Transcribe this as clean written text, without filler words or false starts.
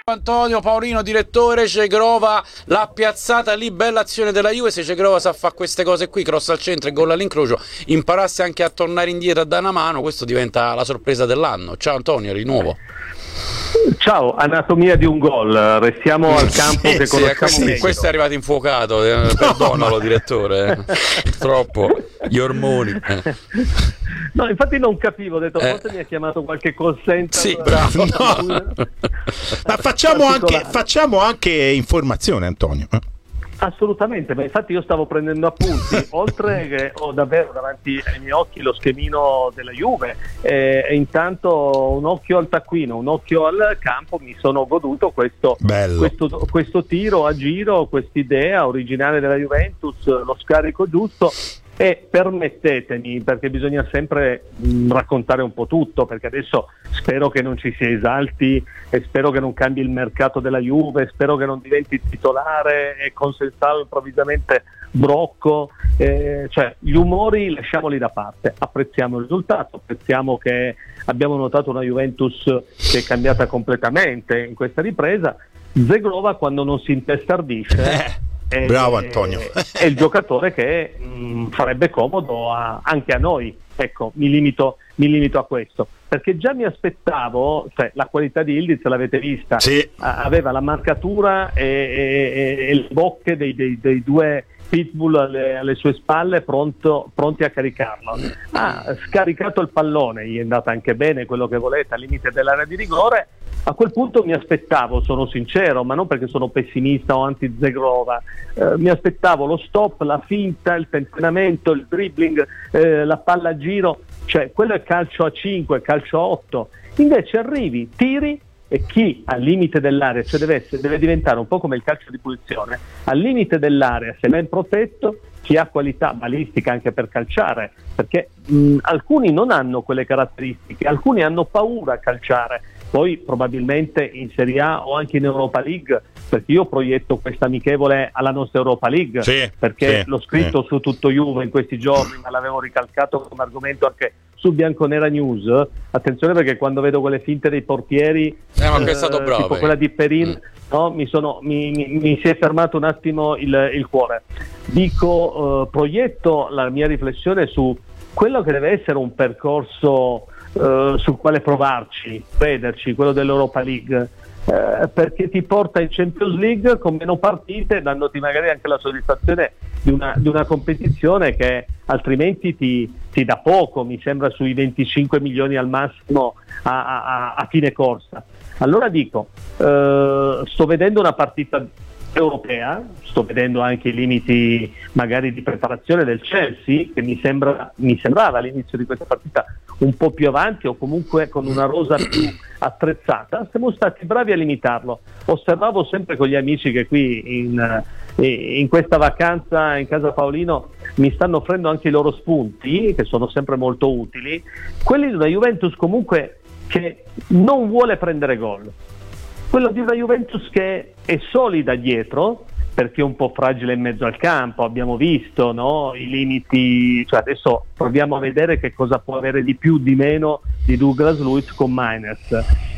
Antonio Paolino, direttore. Cegrova l'ha piazzata lì, bella azione della Juve. Se Cegrova sa fare queste cose qui, cross al centro e gol all'incrocio, imparasse anche a tornare indietro a dare una mano, questo diventa la sorpresa dell'anno. Ciao Antonio, di nuovo. Ciao, anatomia di un gol, restiamo al campo che conosciamo meglio. Questo è arrivato infuocato, perdonalo direttore, troppo, gli ormoni. No, infatti non capivo, ho detto forse mi ha chiamato qualche call center. Sì, bravo. No. Ma facciamo anche informazione, Antonio. Assolutamente, ma infatti io stavo prendendo appunti, oltre che ho davvero davanti ai miei occhi lo schemino della Juve e intanto un occhio al taccuino, un occhio al campo, mi sono goduto questo tiro a giro, quest'idea originale della Juventus, lo scarico giusto. E permettetemi, perché bisogna sempre raccontare un po' tutto, perché adesso spero che non ci si esalti e spero che non cambi il mercato della Juve, spero che non diventi titolare e Consensao improvvisamente Brocco, cioè gli umori lasciamoli da parte, apprezziamo il risultato, apprezziamo che abbiamo notato una Juventus che è cambiata completamente in questa ripresa. Zegrova quando non si intestardisce bravo Antonio, è il giocatore che farebbe comodo anche a noi, ecco, mi limito a questo, perché già mi aspettavo, cioè la qualità di Yildiz l'avete vista, sì. Aveva la marcatura e le bocche dei due pitbull alle sue spalle pronti a caricarlo. Ha scaricato il pallone, gli è andata anche bene quello che volete al limite dell'area di rigore. A quel punto mi aspettavo, sono sincero, ma non perché sono pessimista o anti-Zegrova, mi aspettavo lo stop, la finta, il tentennamento, il dribbling, la palla a giro, cioè quello è calcio a 5, calcio a 8. Invece arrivi, tiri e chi al limite dell'area, cioè deve diventare un po' come il calcio di punizione, al limite dell'area, se ben protetto, chi ha qualità balistica anche per calciare, perché alcuni non hanno quelle caratteristiche, alcuni hanno paura a calciare. Poi probabilmente in Serie A o anche in Europa League, perché io proietto questa amichevole alla nostra Europa League, perché l'ho scritto su Tutto Juve in questi giorni, ma l'avevo ricalcato come argomento anche su Bianconera News. Attenzione, perché quando vedo quelle finte dei portieri, ma è stato bravo, tipo quella di Perin, no, mi si è fermato un attimo il cuore. Dico, proietto la mia riflessione su quello che deve essere un percorso sul quale provarci, crederci, quello dell'Europa League, perché ti porta in Champions League con meno partite, dandoti magari anche la soddisfazione di una competizione che altrimenti ti dà poco, mi sembra sui 25 milioni al massimo a fine corsa. Allora dico, sto vedendo una partita europea, sto vedendo anche i limiti magari di preparazione del Chelsea, che mi sembrava all'inizio di questa partita un po' più avanti o comunque con una rosa più attrezzata. Siamo stati bravi a limitarlo. Osservavo sempre con gli amici che qui in questa vacanza in casa Paolino mi stanno offrendo anche i loro spunti, che sono sempre molto utili, quelli di una Juventus comunque che non vuole prendere gol, quello di una Juventus che è solida dietro, perché è un po' fragile in mezzo al campo, abbiamo visto, no? I limiti, cioè adesso proviamo a vedere che cosa può avere di più di meno di Douglas Luiz con Mainers.